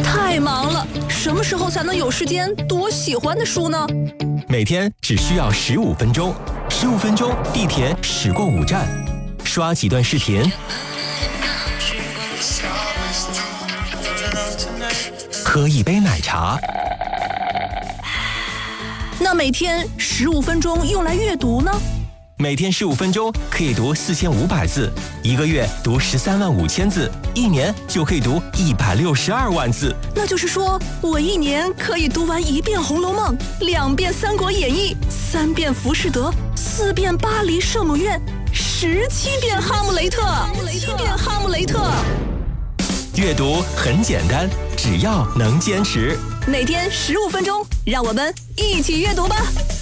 太忙了，什么时候才能有时间读我喜欢的书呢？ 每天只需要15分钟，15分钟地铁驶过5站，刷几段视频，喝一杯奶茶。 那每天15分钟用来阅读呢？ 每天15分钟可以读4500字，1个月读13万5千字，1年就可以读162万字。 那就是说，我1年可以读完1遍《红楼梦》，2遍《三国演义》，3遍《浮士德》，4遍《巴黎圣母院》，17遍《哈姆雷特》，17遍《哈姆雷特》。 阅读很简单，只要能坚持。 每天15分钟，让我们一起阅读吧。